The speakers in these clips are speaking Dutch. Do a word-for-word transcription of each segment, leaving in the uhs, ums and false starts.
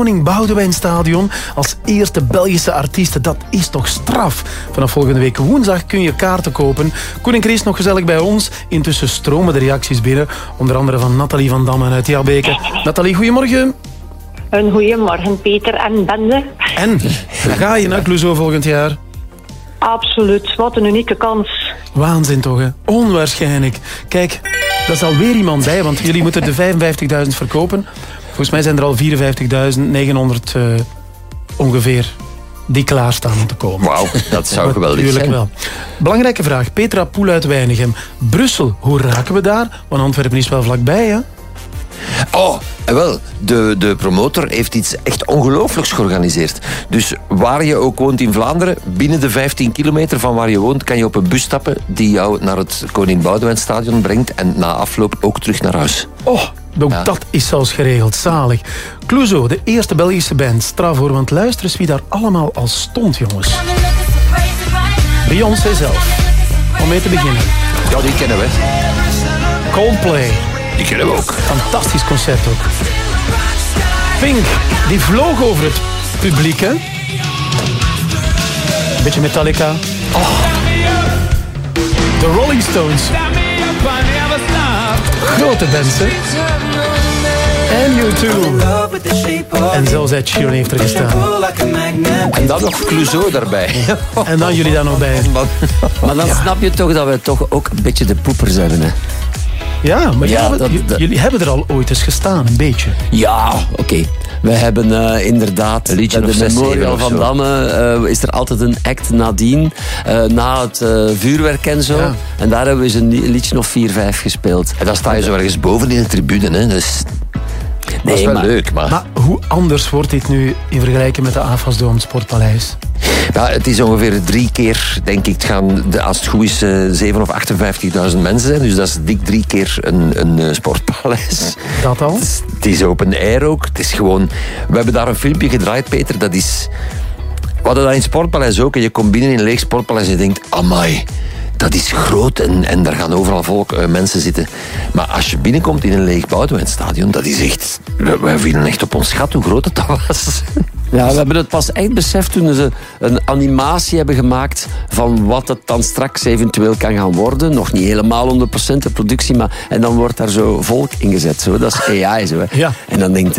Koning Boudewijnstadion als eerste Belgische artiest. Dat is toch straf. Vanaf volgende week woensdag kun je kaarten kopen. Koen en Chris nog gezellig bij ons. Intussen stromen de reacties binnen. Onder andere van Nathalie van Damme uit Jabeke. Nathalie, goedemorgen. Een goeiemorgen, Peter en Bende. En, ga je naar Clouseau volgend jaar? Absoluut, wat een unieke kans. Waanzin toch, hè? Onwaarschijnlijk. Kijk, daar is alweer iemand bij, want jullie moeten de vijfenvijftigduizend verkopen. Volgens mij zijn er al vierenvijftigduizend negenhonderd uh, ongeveer die klaarstaan om te komen. Wauw, dat zou geweldig zijn. Natuurlijk wel. Belangrijke vraag. Petra Poel uit Weinigem. Brussel, hoe raken we daar? Want Antwerpen is wel vlakbij, hè? Oh, wel, de, de promotor heeft iets echt ongelooflijks georganiseerd. Dus waar je ook woont in Vlaanderen, binnen de vijftien kilometer van waar je woont, kan je op een bus stappen die jou naar het Koning Boudewijnstadion brengt en na afloop ook terug naar huis. Oh, ook Ja. dat is zelfs geregeld. Zalig. Clouseau, de eerste Belgische band. Straf hoor, want luister eens wie daar allemaal al stond, jongens. Beyoncé zelf. Om mee te beginnen. Ja, die kennen we. Coldplay. Die kennen we ook. Fantastisch concert ook. Pink, die vloog over het publiek, hè? Beetje Metallica. Oh. De Rolling Stones. Grote bands, hè? En U twee. En zelfs Ed Sheeran heeft er gestaan. En dan nog Clouseau daarbij. En dan jullie daar nog bij. Maar dan snap je toch dat we toch ook een beetje de poepers hebben, hè? Ja, maar Ja, jullie, dat- j- dat- jullie hebben er al ooit eens gestaan, een beetje. Ja, oké. Okay. We hebben uh, inderdaad Een liedje bij of de zes, Memorial zeven of van zo. Damme uh, is er altijd een act nadien, uh, na het uh, vuurwerk en zo. Ja. En daar hebben we eens een li- liedje of vier, vijf gespeeld. En dan sta je zo ergens boven in de tribune. Hè. Dus, dat is Nee, wel maar- leuk, maar... Maar hoe anders wordt dit nu in vergelijking met de A F A S Dome, het Sportpaleis? Ja, het is ongeveer drie keer, denk ik, het gaan, de, als het goed is, uh, zeven of achtenvijftigduizend mensen zijn. Dus dat is dik drie keer een, een uh, sportpaleis. Dat al? Het is, het is open air ook. Het is gewoon... We hebben daar een filmpje gedraaid, Peter. Dat is... We hadden dat in het sportpaleis ook. En je komt binnen in een leeg sportpaleis en je denkt... Amai, dat is groot. En, en daar gaan overal volk, uh, mensen zitten. Maar als je binnenkomt in een leeg Boudewijnstadion, dat is echt... We, we vielen echt op ons gat hoe groot het dat was. Ja, we hebben het pas echt beseft toen ze een animatie hebben gemaakt van wat het dan straks eventueel kan gaan worden. Nog niet helemaal honderd procent de productie, maar... En dan wordt daar zo volk ingezet. Zo. Dat is A I. Zo, hè. Ja. En dan denkt je...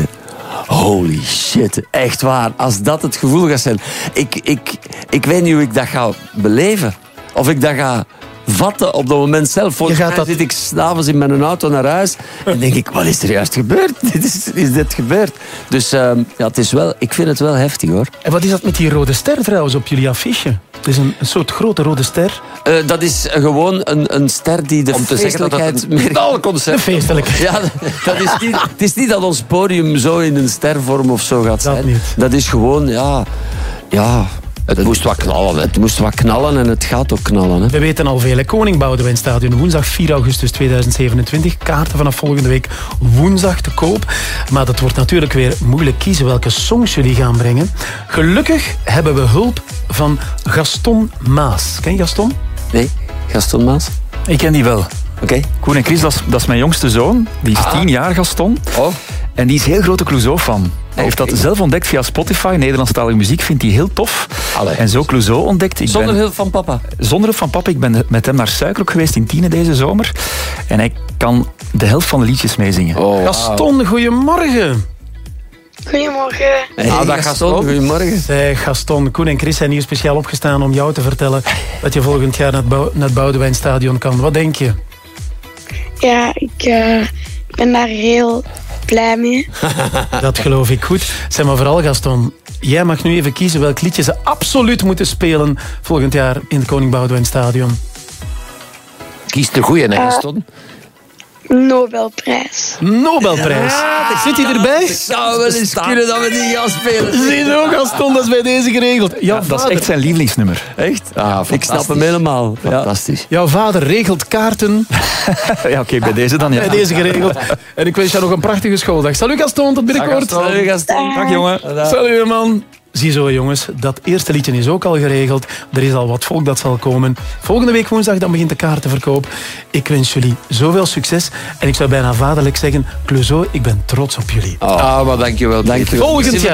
Holy shit, echt waar. Als dat het gevoel gaat zijn... Ik, ik, ik weet niet hoe ik dat ga beleven. Of ik dat ga vatten op dat moment zelf. Volgens Je gaat mij dat- zit ik 's avonds in mijn auto naar huis en denk ik, wat is er juist gebeurd? Dit is, is dit gebeurd? Dus uh, ja, het is wel, ik vind het wel heftig, hoor. En wat is dat met die rode ster trouwens op jullie affiche? Het is een, een soort grote rode ster. Uh, dat is gewoon een, een ster die de Om te zeggen dat het feestelijkheid een meer- taalconcert De feestelijke. Ja, dat is niet, het is niet dat ons podium zo in een stervorm of zo gaat Dat zijn. niet. Dat is gewoon, ja... ja Het moest wat knallen, hè. het moest wat knallen en het gaat ook knallen. Hè. We weten al veel. hè. Koning Boudewijnstadion, woensdag vier augustus tweeduizend zevenentwintig. Kaarten vanaf volgende week woensdag te koop. Maar dat wordt natuurlijk weer moeilijk kiezen welke songs jullie gaan brengen. Gelukkig hebben we hulp van Gaston Maas. Ken je Gaston? Nee, Gaston Maas? Ik ken die wel. Oké. Okay. Koen en Chris, dat is, dat is mijn jongste zoon. Die is tien jaar, Gaston. Oh. En die is heel grote Clouseau-fan. Hij heeft dat zelf ontdekt via Spotify. Nederlandstalige muziek vindt hij heel tof. Allee. En zo Clouseau ontdekt. Ik Zonder ben, hulp van papa. zonder hulp van papa. Ik ben met hem naar Suikerok geweest in Tiene deze zomer. En hij kan de helft van de liedjes meezingen. Oh, Gaston, goedemorgen. Goedemorgen. Hey, Ah, dag, Gaston, Gaston. goedemorgen. Zeg, Gaston, Koen en Chris zijn hier speciaal opgestaan om jou te vertellen dat je volgend jaar naar het, Bou- naar het Boudewijnstadion kan. Wat denk je? Ja, ik eh, ben daar heel blij mee. Dat geloof ik goed. Zeg maar vooral, Gaston, jij mag nu even kiezen welk liedje ze absoluut moeten spelen volgend jaar in het Koning Boudewijnstadion. Kies de goeie, hè, Gaston. Nobelprijs. Nobelprijs. Zit hij erbij? Het zou wel eens kunnen dat we die gaan spelen. Zie je ook, Gaston, dat is bij deze geregeld. Jouw Ja, dat is vader, echt zijn lievelingsnummer. Echt? Ah, Ik snap hem helemaal. Ja. Fantastisch. jouw vader regelt kaarten. Ja, oké, bij deze dan. Ja. Bij deze geregeld. En ik wens jou nog een prachtige schooldag. Salut, Gaston, tot binnenkort. Salut, Gaston. Dag jongen. Salut, man. Ziezo, jongens, dat eerste liedje is ook al geregeld. Er is al wat volk dat zal komen. Volgende week woensdag dan begint de kaartenverkoop. Ik wens jullie zoveel succes. En ik zou bijna vaderlijk zeggen, Clouseau, ik ben trots op jullie. Ah, maar dankjewel. Dankjewel. Volgend jaar.